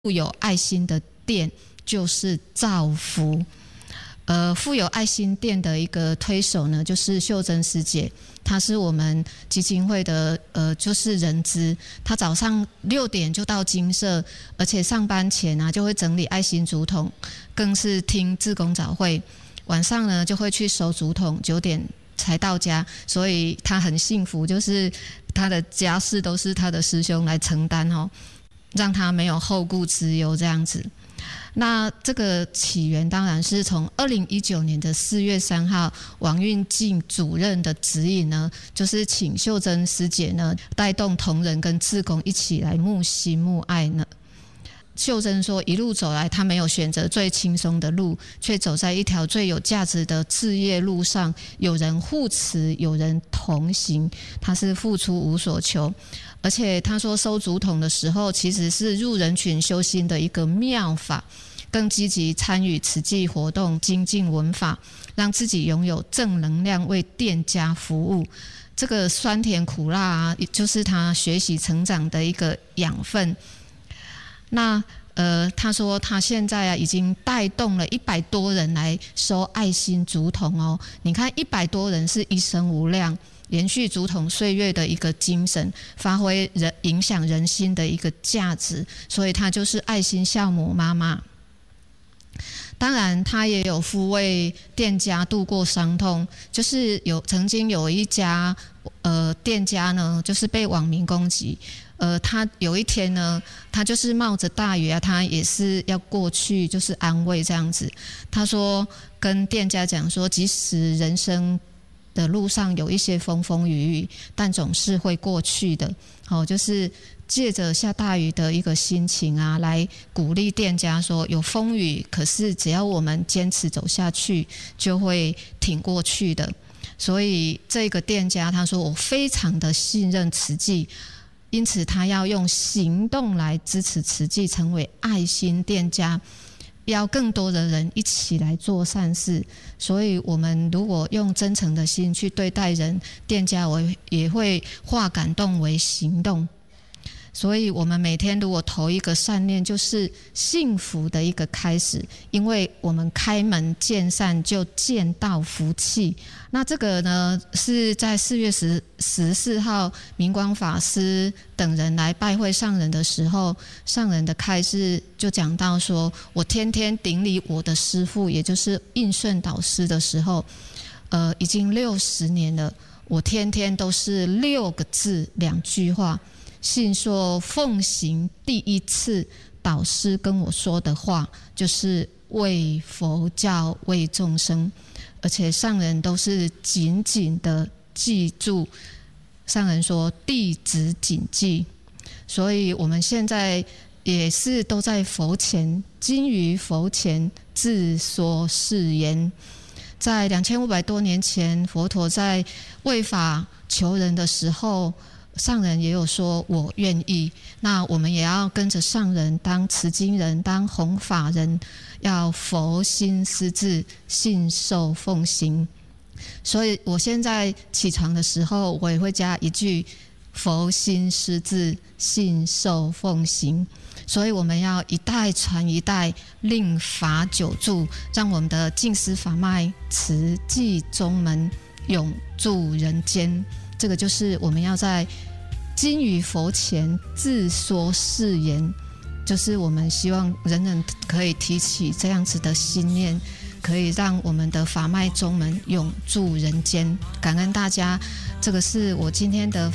富有爱心的店就是造福。富有爱心店的一个推手呢，就是秀珍师姐，她是我们基金会的就是人资，她早上6点就到金社，而且上班前啊就会整理爱心竹筒，更是听志工早会，晚上呢就会去收竹筒，9点才到家，所以她很幸福，就是她的家事都是她的师兄来承担哦，让她没有后顾之忧这样子。那这个起源当然是从2019年的4月3号王运进主任的指引呢，就是请秀珍师姐呢带动同仁跟志工一起来募心募爱呢。秀珍说，一路走来，她没有选择最轻松的路，却走在一条最有价值的志业路上，有人护持，有人同行，她是付出无所求。而且她说，收竹筒的时候其实是入人群修心的一个妙法，更积极参与慈济活动，精进文法，让自己拥有正能量，为店家服务。这个酸甜苦辣啊，就是她学习成长的一个养分。那他说他现在啊已经带动了100多人来收爱心竹筒哦。你看100多人是一生无量，延续竹筒岁月的一个精神，发挥影响人心的一个价值，所以他就是爱心孝母妈妈。当然他也有抚慰店家度过伤痛，就是曾经有一家店家呢就是被网民攻击，他有一天呢，他就是冒着大雨啊，他也是要过去就是安慰这样子。他说跟店家讲说，即使人生的路上有一些风风雨雨，但总是会过去的。就是借着下大雨的一个心情啊，来鼓励店家说，有风雨，可是只要我们坚持走下去，就会挺过去的。所以这个店家他说，我非常的信任慈济，因此他要用行动来支持慈济成为爱心店家，要更多的人一起来做善事。所以我们如果用真诚的心去对待人，店家也会化感动为行动。所以我们每天如果投一个善念，就是幸福的一个开始，因为我们开门见善，就见到福气。那这个呢，是在4月14号明光法师等人来拜会上人的时候，上人的开示就讲到说，我天天顶礼我的师父，也就是印顺导师的时候，已经60年了，我天天都是6个字2句话，信受奉行。第一次导师跟我说的话就是为佛教为众生，而且上人都是紧紧的记住。上人说弟子谨记，所以我们现在也是都在佛前，今于佛前自说誓言。在2500多年前，佛陀在为法求人的时候，上人也有说我愿意。那我们也要跟着上人当持经人，当弘法人，要佛心施志，信受奉行。所以我现在起床的时候，我也会加一句佛心施志，信受奉行。所以我们要一代传一代，令法久住，让我们的净思法脉慈济宗门永驻人间。这个就是我们要在今于佛前自说誓言，就是我们希望人人可以提起这样子的心念，可以让我们的法脉宗门永驻人间。感恩大家，这个是我今天的